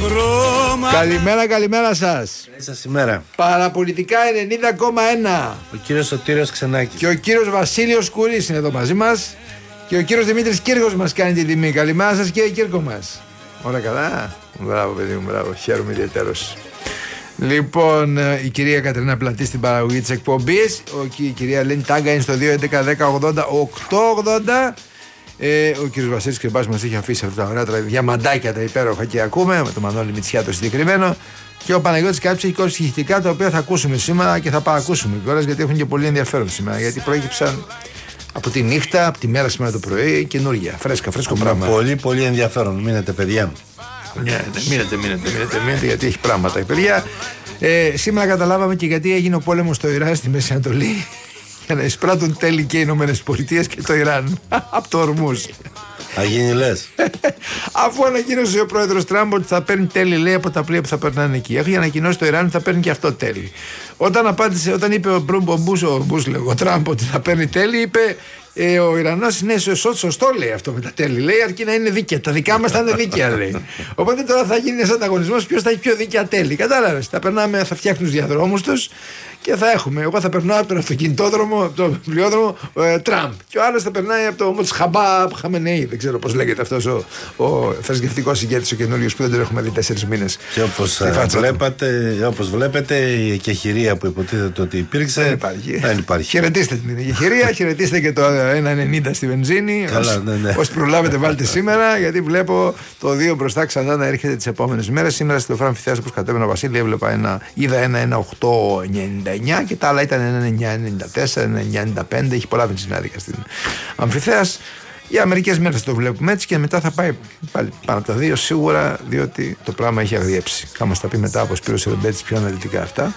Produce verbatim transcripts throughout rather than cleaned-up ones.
Καλημέρα, καλημέρα σας. Σας ημέρα. Παραπολιτικά ενενήντα κόμμα ένα. Ο κύριος Σωτήριος Ξενάκης και ο κύριος Βασίλειος Κουρής είναι εδώ μαζί μας. Και ο κύριος Δημήτρης Κύρκος μας κάνει την τιμή. Καλημέρα σας κύριε Κύρκο μας. Όλα καλά. Μπράβο παιδί μου, μπράβο. Χαίρομαι ιδιαίτερος. Λοιπόν, η κυρία Κατερίνα Πλατή στην παραγωγή της εκπομπής. Η κυρία Ελένη Τάγκα είναι στο δύο έντεκα δέκα ογδόντα οκτώ ογδόντα. Ε, ο κύριος Βασίλης Κρυμπάς μας έχει αφήσει αυτά τα ωραία τα διαμαντάκια τα υπέροχα και ακούμε, με το Μανώλη Μητσιά το συγκεκριμένο. Και ο Παναγιώτης Κάψης έχει κόψει ηχητικά τα οποία θα ακούσουμε σήμερα και θα παρακούσουμε κιόλας, γιατί έχουν και πολύ ενδιαφέρον σήμερα. Γιατί προέκυψαν από τη νύχτα, από τη μέρα σήμερα το πρωί, καινούργια, φρέσκα, φρέσκο πράγμα. Πολύ, πολύ ενδιαφέρον. Μείνετε, παιδιά. Ναι, ναι, μείνετε, μείνετε, μείνετε, μείνετε, γιατί έχει πράγματα η παιδιά. Ε, σήμερα καταλάβαμε και γιατί έγινε ο πόλεμος στο Ιράν, στη Μέση Ανατολή. Για να εισπράττουν τέλη και οι Ηνωμένες Πολιτείες και το Ιράν. Από το Ορμούζ. Θα γίνει λες. Αφού ανακοίνωσε ο πρόεδρος Τραμπ ότι θα παίρνει τέλη, λέει, από τα πλοία που θα περνάνε εκεί. Έχει ανακοινώσει το Ιράν ότι θα παίρνει και αυτό τέλη. Όταν απάντησε, όταν είπε ο Μπούς, ο Μπούς, λέγω, ο Τραμπ ότι θα παίρνει τέλη, είπε ε, ο Ιρανός, ναι, σωστό, σωστό λέει αυτό με τα τέλη. Λέει, αρκεί να είναι δίκαια. Τα δικά μας θα είναι δίκαια, λέει. Οπότε τώρα θα γίνει ένας ανταγωνισμός ποιος θα έχει πιο δίκαια τέλη. Κατάλαβες. Θα περνάμε, θα φτιάχνουν τους διαδρόμους τους. Και θα έχουμε. Εγώ θα περνάω από τον αυτοκινητόδρομο, από τον πλοιόδρομο ε, Τραμπ. Και ο άλλος θα περνάει από το Μοτσχαμπά Χαμενεή. Δεν ξέρω πώς λέγεται αυτός ο, ο θρησκευτικός ηγέτης, ο καινούριος που δεν τον έχουμε δει τέσσερις μήνες. Και όπως, βλέπατε, όπως βλέπετε, η εκεχηρία που υποτίθεται ότι υπήρξε. Δεν υπάρχει. Δεν υπάρχει. Χαιρετίστε την εκεχηρία, χαιρετίστε και το ένα ενενήντα στη βενζίνη. Καλά, ναι, ναι. Όσοι προλάβετε, βάλτε σήμερα, γιατί βλέπω το δύο μπροστά ξανά να έρχεται τις επόμενες μέρες. Σήμερα στο Φραμφιθέας, όπως κατέβαινα ο Βασίλη, έβλεπα ένα, είδα ένα ένα οκτώ ενενήντα εννιά και τα άλλα ήταν ένα εννιά ενενήντα τέσσερα, ένα εννιά ενενήντα πέντε. Έχει πολλά βενζινάδικα στην Αμφιθέας. Για μερικές μέρες το βλέπουμε έτσι και μετά θα πάει πάλι πάνω από τα δύο σίγουρα, διότι το πράγμα έχει αγριέψει. Θα μας τα πει μετά από Σπύρος Ρεμπέτης πιο αναλυτικά αυτά.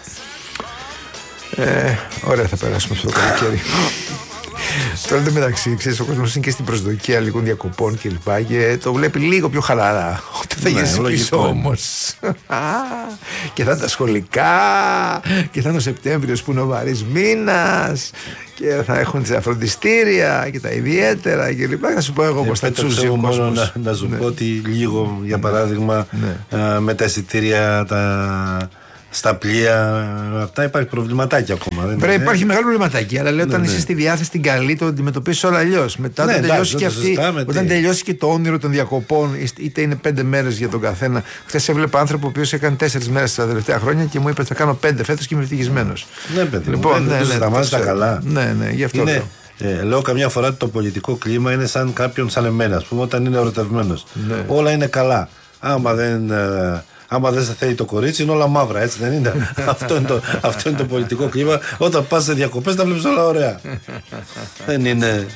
Ε, ωραία, θα περάσουμε αυτό το καλοκαίρι. Τώρα εν τω μεταξύ, ξέρεις, ο κόσμος είναι και στην προσδοκία λίγων διακοπών και λοιπά και το βλέπει λίγο πιο χαλαρά. Όταν θα γυρίσει πίσω όμως. Και θα είναι τα σχολικά και θα είναι ο Σεπτέμβριος που είναι ο βαρύς μήνας και θα έχουν τα φροντιστήρια και τα ιδιαίτερα και λοιπά. Θα σου πω εγώ πως θα τσούζει ο κόσμος. Να, να σου ναι. πω ότι λίγο, για παράδειγμα, ναι. α, με τα εισιτήρια, τα... στα πλοία, αυτά υπάρχει προβληματάκι ακόμα. Δεν Πρέπει, υπάρχει μεγάλο προβληματάκι. Αλλά λέω, ναι, όταν ναι. είσαι στη διάθεση την καλή, το αντιμετωπίσει όλα αλλιώς. Μετά, ναι, όταν, τελειώσει, και αυτή, όταν τελειώσει και το όνειρο των διακοπών, είτε είναι πέντε μέρες για τον καθένα. Χθες έβλεπα άνθρωπο ο οποίος έκανε τέσσερις μέρες τα τελευταία χρόνια και μου είπε: θα κάνω πέντε φέτος και είμαι ευτυχισμένος. Ναι, παιδί. Λοιπόν, ναι, ναι, ναι, ναι, τα καλά. Ναι, ναι, γι' αυτό είναι, λέω. Ε, λέω καμιά φορά ότι το πολιτικό κλίμα είναι σαν κάποιον σαν εμένα, ας πούμε, όταν είναι ερωτευμένος. Ναι. Όλα είναι καλά. Άμα δεν. Ε, Άμα δεν σε θέλει το κορίτσι, είναι όλα μαύρα, έτσι δεν είναι? αυτό, είναι το, αυτό είναι το πολιτικό κλίμα. Όταν πας σε διακοπές, τα βλέπεις όλα ωραία. Δεν είναι.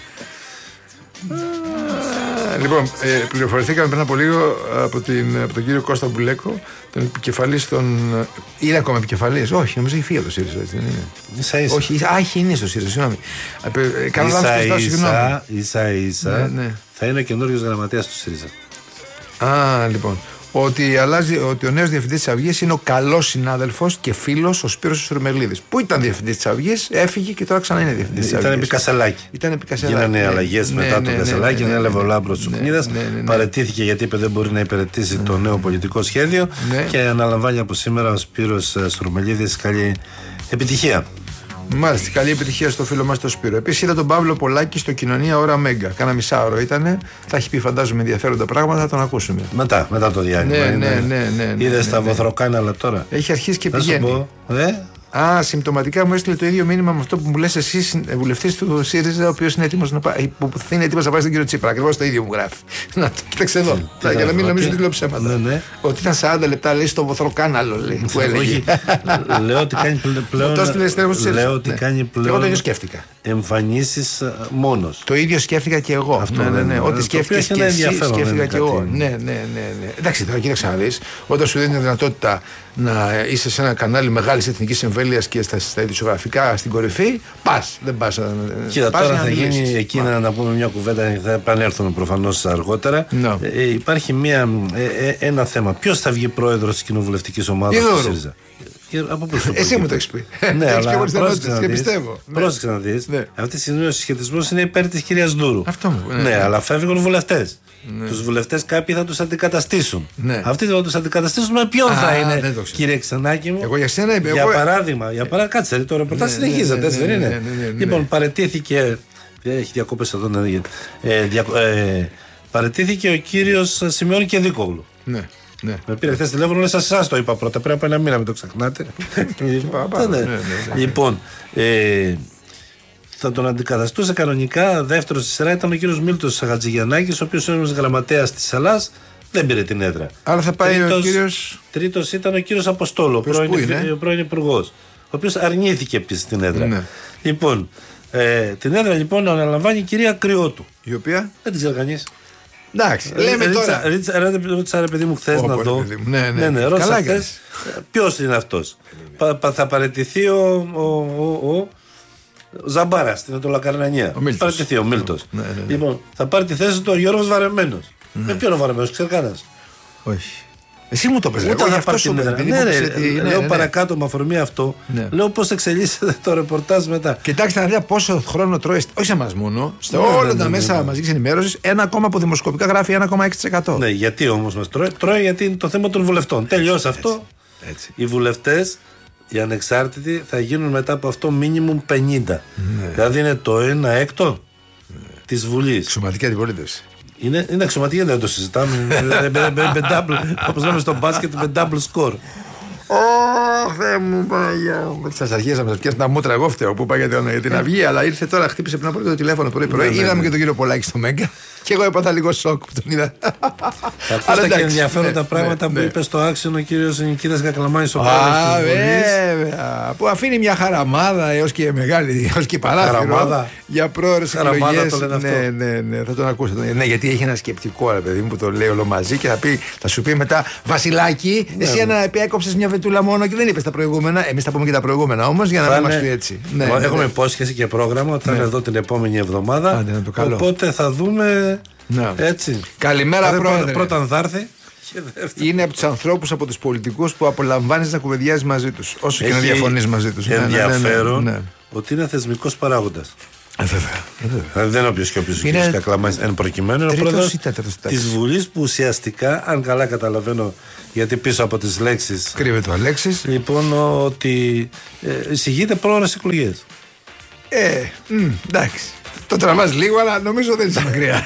Λοιπόν, ε, πληροφορηθήκαμε πριν από λίγο από, την, από τον κύριο Κώστα Μπουλέκο, τον επικεφαλής των. Είναι ακόμα επικεφαλής? Όχι, νομίζω έχει φύγει από το ΣΥΡΙΖΑ, έτσι δεν είναι? Ίσα ίσα. Όχι, α, έχει, είναι στο ΣΥΡΙΖΑ, συγγνώμη. Κάνω λάθος και ζητάω συγγνώμη. Ίσα ίσα ναι, ναι. θα είναι καινούριος γραμματέας του ΣΥΡΙΖΑ. Α, λοιπόν. Ότι, αλλάζει, ότι ο νέος διευθυντής της Αυγής είναι ο καλός συνάδελφος και φίλος ο Σπύρος Σουρμελίδης. Πού ήταν διευθυντής της Αυγής, έφυγε και τώρα ξανά είναι διευθυντής της Αυγής. Ήταν επί Κασελάκη. Ήταν επί Κασελάκη. Γίνανε αλλαγές ναι, μετά ναι, τον ναι, Κασελάκη, ναι, ναι, ανέλαβε ναι, ο Λάμπρος Τσουκνίδας. Ναι, ναι, ναι. Παραιτήθηκε γιατί είπε δεν μπορεί να υπηρετήσει ναι. το νέο πολιτικό σχέδιο ναι. και αναλαμβάνει από σήμερα ο Σπύρος Σουρμελίδης. Καλή επιτυχία. Μάλιστα, καλή επιτυχία στο φίλο μας το Σπύρο. Επίσης είδα τον Παύλο Πολάκη στο Κοινωνία Ώρα Μέγκα. Κάνα μισάωρο ήτανε. Θα έχει πει φαντάζομαι ενδιαφέροντα πράγματα, θα τον ακούσουμε. Μετά, μετά το διάλειμμα. Ναι, ναι, ναι, ναι, ναι, είδες ναι, τα ναι. βοθροκάναλα τώρα. Έχει αρχίσει και πηγαίνει. Ε? Α, συμπτωματικά μου έστειλε το ίδιο μήνυμα με αυτό που μου λες εσύ, βουλευτής του ΣΥΡΙΖΑ, ο οποίος είναι έτοιμος να πάει, που είναι έτοιμος να πάει στον κύριο Τσίπρα. Ακριβώς το ίδιο μου γράφει. Να, κοίταξε εδώ. Τι, για να μην νομίζω ότι λέω ψέματα. Ναι, ναι. Ότι ήταν σαράντα λεπτά, λέει, στο βοθροκάναλο, λέει, που έλεγε. Λέω ότι κάνει πλέον. Λέω ότι κάνει πλέον. Εγώ το ίδιο σκέφτηκα. Εμφανίσεις μόνος. Το ίδιο σκέφτηκα και εγώ. Αυτό, ναι, ναι, ναι. Ό,τι σκέφτηκες και εσύ, σκέφτηκα και εγώ. Ναι, ναι, ναι, ναι. Εντάξει, τώρα κοίταξε να δεις. Όταν σου δίνει τη δυνατότητα να είσαι σε ένα κανάλι μεγάλης εθνικής εμβέλειας και στα, στα ειδησιογραφικά στην κορυφή, πας. Δεν πας. Κοίτα, τώρα θα γίνει εκεί να, να πούμε μια κουβέντα, θα επανέλθουμε προφανώς αργότερα. No. Ε, υπάρχει μια, ε, ε, ένα θέμα. Ποιος θα βγει πρόεδρος της κοινοβουλευτικής ομάδας του ΣΥΡΙΖΑ? Από πού σου Εσύ μου το έχεις πει. Ναι, αλλά πρόσεξε και πιστεύω. Πρόσεξε να δεις. Αυτή τη στιγμή ο συσχετισμός είναι υπέρ της κυρίας Ντούρου. Αυτό μου. Ναι, αλλά φεύγουν βουλευτές. Τους βουλευτές κάποιοι θα τους αντικαταστήσουν. Αυτοί θα τους αντικαταστήσουν με ποιον θα είναι, κύριε Ξενάκη μου. Εγώ για σένα είπε. Για παράδειγμα, για παράδειγμα, κάτσε, το ρεπορτάζ συνεχίζεται, έτσι δεν είναι? Λοιπόν, παραιτήθηκε. Έχει διακόπες εδώ να δει. Παραιτήθηκε ο κύριος Σιμεώνη Κεδίκογλου. Ναι. Ναι. Με πήρε χθες τηλέφωνο, λέει, σας το είπα πρώτα. Πρέπει από ένα μήνα, μην το ξεχνάτε. Λοιπόν, ε, θα τον αντικαταστούσε κανονικά. Δεύτερος στη σειρά ήταν ο κύριος Μίλτος Χατζηγιαννάκης, ο οποίος είναι ένας γραμματέας της Ελλάς, δεν πήρε την έδρα. Άρα θα πάει τρίτος, ο κύριος. Τρίτος ήταν ο κύριος Αποστόλου, ο πρώην υπουργός, ο οποίος αρνήθηκε επίσης την έδρα. Ναι. Λοιπόν, ε, την έδρα λοιπόν αναλαμβάνει η κυρία Κρυότου. Η οποία δεν την ξέρει κανείς. Εντάξει, λέμε τώρα. Ρώτησα ρε παιδί μου χθες να δω. Ναι, ναι, ναι. Ρώτησα χθες ποιος είναι αυτός. Θα παραιτηθεί ο Ζαμπάρας στην Ανατολακαρνανία. Θα παραιτηθεί ο Μίλτος. Λοιπόν, θα πάρει τη θέση του ο Γιώργος Βαρεμένος. Με ποιον ο Βαρεμένος, ξέρει κανένας? Όχι. Εσύ μου το πες. Ούτε θα πάρει την έδρα. Ναι, ναι, λέω παρακάτω με αφορμή αυτό. Λέω πώς εξελίσσεται το ρεπορτάζ μετά. Κοιτάξτε να δείτε πόσο χρόνο τρώει, όχι σε εμάς μόνο, σε όλα τα μέσα μαζικής ενημέρωσης, ένα κόμμα που δημοσκοπικά γράφει ένα κόμμα έξι τοις εκατό. Ναι, γιατί όμως μας τρώει? Τρώει γιατί είναι το θέμα των βουλευτών. Τελειώσει αυτό. Οι βουλευτές, οι ανεξάρτητοι, θα γίνουν μετά από αυτό μίνιμουμ πενήντα. Δηλαδή είναι το ένα έκτο της Βουλής. Αξιωματική αντιπολίτευση. Είναι, είναι αξιωματική, δεν το συζητάμε. Όπως λέμε στο μπάσκετ, με double score. Ω, Θεέ μου, Παναγιά μου. Σας αρχίσαμε, σας πιάσετε τα μούτρα. Εγώ φταίω που πάει για την αυγή, αλλά ήρθε τώρα, χτύπησε πριν από το τηλέφωνο πρωί-πρωί. Είδαμε και τον κύριο Πολάκη στο Μέγκα. Και εγώ έπαθα λίγο σοκ που τον είδα. Ακούστε και ενδιαφέροντα πράγματα που είπε στο άξιο ο κύριος Νικήτας Κακλαμάνης, ο πρόεδρος της Βουλής. Που αφήνει μια χαραμάδα έως και μεγάλη, έως και παράθυρο για πρόεδρες εκλογές. Ναι, ναι, ναι, θα τον ακούσετε. Ναι, γιατί έχει ένα σκεπτικό, ρε παιδί μου, που το λέει όλο μαζί και θα, πει, θα σου πει μετά, Βασιλάκη, εσύ ένα έκοψες μια βετούλα μόνο και δεν είπες τα προηγούμενα. Εμείς θα πούμε και τα προηγούμενα όμως για να μην μας πει έτσι. Έχουμε υπόσχεση και πρόγραμμα ότι θα είναι εδώ την επόμενη εβδομάδα. Οπότε θα δούμε. Ναι. Έτσι. Καλημέρα, Άρα, πρόεδρε. Πρώτα Ανδάρθη. Είναι από τους ανθρώπους, από τους πολιτικούς που απολαμβάνεις να κουβεντιάζεις μαζί τους. Όσο και να διαφωνείς μαζί τους. Ενδιαφέρον ναι, ναι, ναι, ναι. ότι είναι θεσμικός παράγοντας. Ε, βέβαια. Δηλαδή δεν είναι όποιος και όποιος. Είναι Κακλαμάνης εν προκειμένου. Είναι ο πρόεδρος της Βουλής που ουσιαστικά, αν καλά καταλαβαίνω, γιατί πίσω από τις λέξεις κρύβεται ο Αλέξης. Λοιπόν, ότι ε, εισηγείται πρόορες εκλογές. Ε, μ, εντάξει. Το τραβάς λίγο, αλλά νομίζω δεν είσαι μακριά.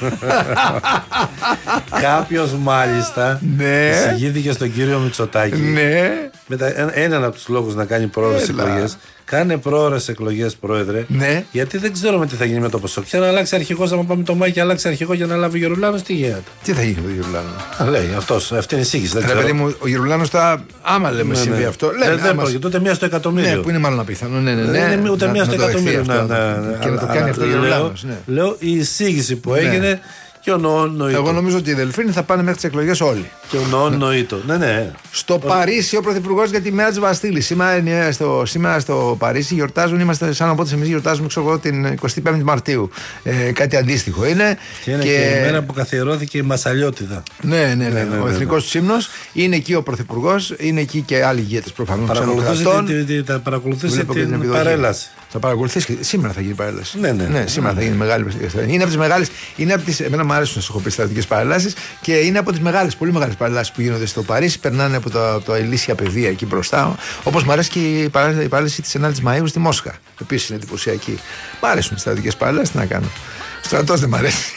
Κάποιος μάλιστα ναι. εισηγήθηκε στον κύριο Μητσοτάκη. Ναι. Μετά, έναν από τους λόγους να κάνει πρόορες εκλογές. Κάνε πρόορες εκλογές, πρόεδρε. Ναι. Γιατί δεν ξέρουμε τι θα γίνει με το Πασόκ. Και αν αλλάξει αρχηγός, άμα πάμε το Μάη και αλλάξει αρχηγό για να λάβει ο Γερουλάνος, τι γίνεται? Τι θα γίνει με τον Γερουλάνο? Α, λέει αυτός, αυτή είναι η εισήγηση. Δηλαδή, παιδί μου, ο Γερουλάνος θα. Άμα λέμε ναι, συμβεί ναι. αυτό. Λέμε, δεν πρόκειται ούτε μία στο εκατομμύριο. Ναι, που είναι μάλλον απίθανο. Ναι, ναι, ναι. Δεν είναι ούτε μία στο εκατομμύριο. Και να το κάνει αυτό ο Γερουλάνος. Λέω η εισήγηση που έγινε. Και ο Νοόν Νοήτο. Εγώ νομίζω ότι οι Δελφίνοι θα πάνε μέχρι τις εκλογές όλοι. Και ο Νοόν Νοήτο. Ναι, ναι. Στο Παρίσι ο Πρωθυπουργός για τη μέρα της Βαστίλης. Σήμερα στο, σήμερα στο Παρίσι γιορτάζουν, είμαστε σαν οπότε εμείς γιορτάζουμε ξέρω εγώ, την εικοστή πέμπτη Μαρτίου. Ε, κάτι αντίστοιχο είναι. Και είναι και... και η μέρα που καθιερώθηκε η Μασαλιώτιδα. Ναι, ναι, ναι. ναι, ναι, ναι ο εθνικός του ύμνος. Είναι εκεί ο Πρωθυπουργός, είναι εκεί και άλλοι ηγέτες προφανώς. Παρακολουθούσε την παρέλαση. Θα παρακολουθήσει και σήμερα θα γίνει παρέλαση. Ναι, ναι. ναι σήμερα θα γίνει μεγάλη. Είναι από τις μεγάλες. Είναι από τις. Εμένα μου αρέσουν να σου έχω πει στρατιωτικές παρελάσεις και είναι από τις μεγάλες, πολύ μεγάλες παρελάσεις που γίνονται στο Παρίσι. Περνάνε από τα, από τα ηλίσια πεδία εκεί μπροστά. Όπως μου αρέσει και η παρέλαση της ενάτης Μαΐου στη Μόσχα. Επίσης είναι εντυπωσιακή. Μ' αρέσουν οι στρατιωτικές παρελάσεις, τι να κάνω. Ο στρατός δεν μ' αρέσει.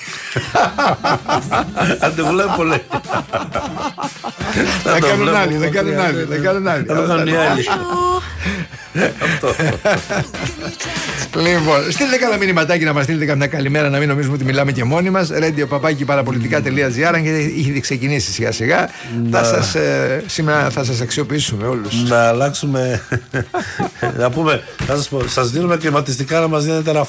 Αν το βλέπω λέει. Δεν κάνουν άλλοι, δεν κάνουν άλλοι. Δεν κάνουν άλλοι. Δεν κάνουν οι άλλοι. Αυτό. Λοιπόν, στείλτε κανένα μηνυματάκι να μας στείλετε καμιά καλημέρα, να μην νομίζουμε ότι μιλάμε και μόνοι μας. radio παπάκι παραπολιτικά τελεία τζι άρ, γιατί έχει ξεκινήσει σιγά σιγά. Θα σας, ε, σήμερα θα σας αξιοποιήσουμε όλους. Να αλλάξουμε. Να πούμε, θα σας πω, σας δίνουμε κλιματιστικά να μας δίνετε Ραφάλ.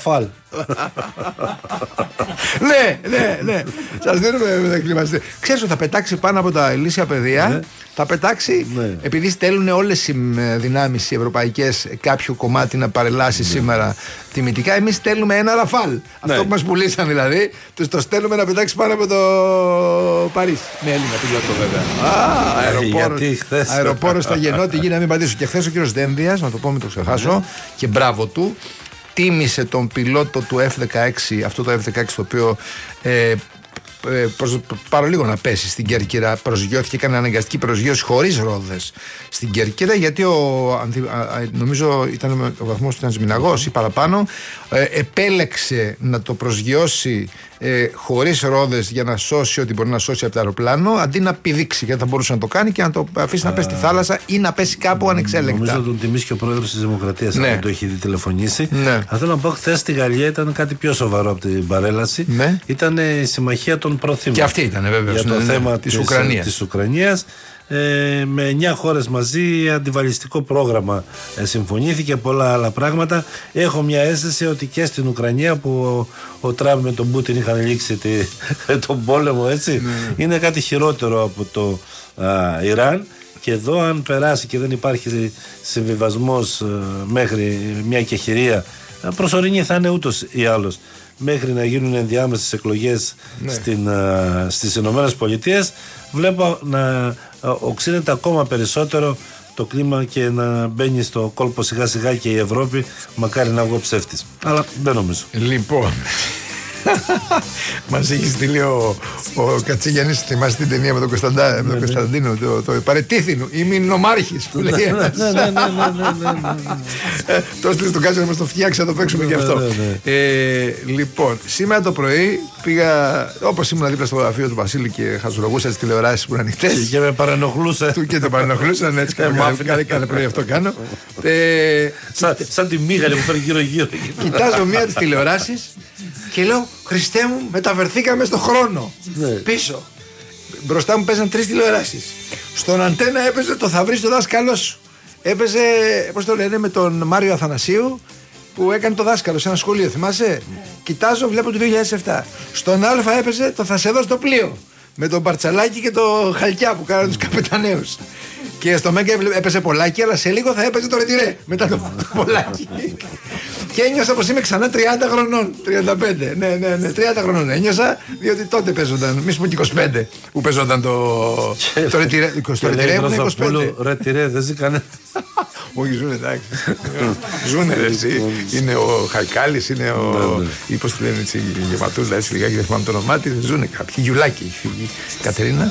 Ναι, ναι, ναι. Σας δίνουμε μετακλιμαστή. Ξέρεις ότι θα πετάξει πάνω από τα ηλίσια παιδεία. Ναι. Θα πετάξει, ναι. επειδή στέλνουν όλες οι δυνάμεις οι ευρωπαϊκές κάποιο κομμάτι να παρελάσει ναι. σήμερα τιμητικά. Εμείς στέλνουμε ένα Ραφάλ. Ναι. Αυτό που μας πουλήσαν δηλαδή, τους το στέλνουμε να πετάξει πάνω από το Παρίσι. Με Έλληνα πιλότο βέβαια. Α, αεροπόρος, αεροπόρος στα γεννότη γίνει να μην πατήσω. Και χθες ο κύριος Δένδιας, να το πω μην το ξεχάσω, ναι. και μπράβο του, τίμησε τον πιλότο του εφ δεκαέξι, αυτό το εφ δεκαέξι το οποίο ε, Προς, πάρω λίγο να πέσει στην Κέρκυρα. Προσγειώθηκε, έκανε αναγκαστική προσγείωση χωρίς ρόδες στην Κέρκυρα, γιατί ο, νομίζω ήταν ο βαθμός του ήταν μηναγός ή παραπάνω, ε, επέλεξε να το προσγειώσει ε, χωρίς ρόδες για να σώσει ό,τι μπορεί να σώσει από το αεροπλάνο, αντί να πηδήξει, γιατί θα μπορούσε να το κάνει και να το αφήσει να πέσει στη θάλασσα ή να πέσει κάπου ανεξέλεγκτα. Νομίζω τον τιμήσει και ο πρόεδρος της Δημοκρατίας, ναι. αν το έχει δει τηλεφωνήσει. Ναι. Αυτό να πω, χθες στη Γαλλία ήταν κάτι πιο σοβαρό από την παρέλαση. Ναι. Ήταν η συμμαχία των προθήμων. Και αυτή ήταν βέβαια για το ναι, θέμα ναι, της, της Ουκρανίας. Της Ουκρανίας. Ε, με εννιά χώρες μαζί, αντιβαλιστικό πρόγραμμα ε, συμφωνήθηκε, πολλά άλλα πράγματα. Έχω μια αίσθηση ότι και στην Ουκρανία που ο, ο Τραμπ με τον Πούτιν είχαν λήξει τη, τον πόλεμο, έτσι, mm. είναι κάτι χειρότερο από το α, Ιράν. Και εδώ, αν περάσει και δεν υπάρχει συμβιβασμός α, μέχρι μια κεχηρία, προσωρινή θα είναι ούτως ή άλλως, μέχρι να γίνουν ενδιάμεσες εκλογές ναι. στην, α, στις Ηνωμένες Πολιτείες, βλέπω να οξύνεται ακόμα περισσότερο το κλίμα και να μπαίνει στο κόλπο σιγά σιγά και η Ευρώπη, μακάρι να βγω ψεύτης, αλλά δεν νομίζω. Λοιπόν, μας έχει στείλει ο, ο Κατσίγιαννης, θυμάσαι την ταινία με τον Κωνσταντά, με τον Κωνσταντίνο, το, το παρετήθηνο, είμαι νομάρχης που λέει ένας. Το έστειλε στον Κάτσε να μας το φτιάξει, να το παίξουμε και αυτό. Λοιπόν, σήμερα το πρωί πήγα, όπως ήμουν δίπλα στο γραφείο του Βασίλη και χαζολογούσα τις τηλεοράσεις που είναι ανοιχτές. Και με παρενοχλούσα. Και το παρενοχλούσαν, έτσι κάθε πρωί αυτό κάνω. Σαν τη μίγαλη που φέρνει γύρω-γύρω. Κοιτάζω μία τις τηλεοράσεις και λέω, Χριστέ μου, μεταφερθήκαμε στο χρόνο. Ναι. Πίσω. Μπροστά μου παίζαν τρεις τηλεοράσεις. Στον αντένα έπαιζε το θα βρεις το δάσκαλό σου. Έπαιζε, πώς το λένε, με τον Μάριο Αθανασίου που έκανε το δάσκαλο σε ένα σχολείο, θυμάσαι. Ναι. Κοιτάζω, βλέπω το δύο χιλιάδες επτά. Στον Α έπαιζε το θα σε δω στο πλοίο. Με τον Παρτσαλάκη και το Χαλκιά που κάνανε τους καπεταναίους. Και στο Μέγκα έπαιζε Πολάκι, αλλά σε λίγο θα έπαιζε το Ρετυρέ μετά το, το Πολάκι. Και ένιωσα πως είμαι ξανά τριάντα χρονών. τριάντα πέντε. Ναι, ναι, ναι, τριάντα χρονών ένιωσα, διότι τότε παίζονταν. Μη σου πω και είκοσι πέντε που παίζονταν το, το Ρετυρέ. Το Ρετυρέ ήμουν είκοσι πέντε. Ρετυρέ, δεν ζει κανένα. Όχι, ζουνε, εντάξει. Ζουνε, ρε, εσύ. Είναι ο Χαϊκάλης, είναι ο. Ή πώς τη λένε έτσι, η Γεματούλα, έτσι λιγάκι, δεν θυμάμαι το όνομά της. Ζουνε κάποιοι. Γιουλάκι, η Κατερίνα.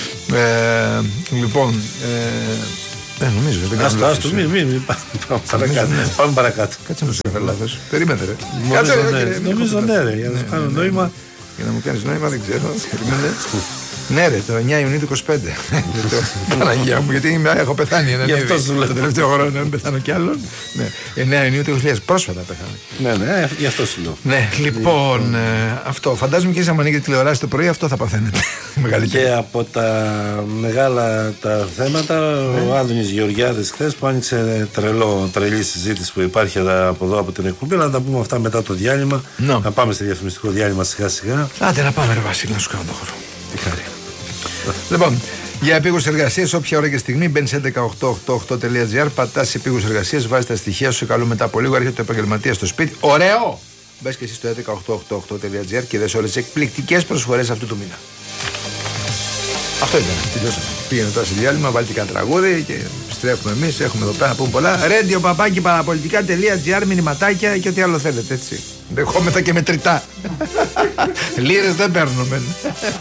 Ε, λοιπόν, ε, ε, νομίζω δεν κάνω λάθος. Άστο, μην, μην, πάμε παρακάτω. Κάτσε να σου έφερε λάθος. Περίμενε ρε. Νομίζω ναι ρε, για να σου κάνω νόημα. Για να μου κάνεις νόημα δεν ξέρω. Περίμενε. Ναι ρε, το εννιά Ιουνίου του είκοσι πέντε. Παναγία μου, γιατί έχω πεθάνει έναν ήδη το τελευταίο χρόνο, να μην πεθάνω κι άλλον. εννιά Ιουνίου του είκοσι χιλιάδες, πρόσφατα πεθάνω. Ναι, ναι, γι' αυτό σου λέω. Ναι, λοιπόν, αυτό. Φαντάζομαι και εσείς άμα ανοίγετε τηλεοράση το πρωί, αυτό θα παθαίνετε. Και από τα μεγάλα τα θέματα, ο Άδωνης Γεωργιάδης χθες που άνοιξε τρελό, τρελή συζήτηση που υπάρχει από εδώ από την εκπομπή, αλλά να τα πούμε αυτά μετά το διάλειμμα. Να πάμε στο διαφημιστικό διάλειμμα σιγά σιγά. Άντε να πάμε ρε Βασίλη, να σου κάνω το χώρο. Τι χάρη. Λοιπόν, για επίγουσες εργασίες, όποια ώρα και στιγμή μπαίνεις έντεκα οκτώ ογδόντα οκτώ τελεία τζι άρ, πατάς επίγουσες εργασίες, βάζεις τα στοιχεία σου, σε καλούν μετά από λίγο, έρχεται ο επαγγελματίας στο σπίτι. Ωραίο! Μπες και εσύ στο έντεκα οκτώ ογδόντα οκτώ τελεία τζι άρ και δες όλες τις εκπληκτικές προσφορές αυτού του μήνα. Αυτό ήταν. Τελειώσαμε. Πήγαινε τώρα σε διάλειμμα, βάλτε και ένα τραγούδι και επιστρέφουμε εμείς. Έχουμε εδώ πέρα να πούμε πολλά. radio παπάκι παραπολιτικά τελεία τζι άρ, μηνυματάκια και ό,τι άλλο θέλετε, έτσι. Δεχόμεθα και μετρητά. Λίρες δεν παίρνουμε.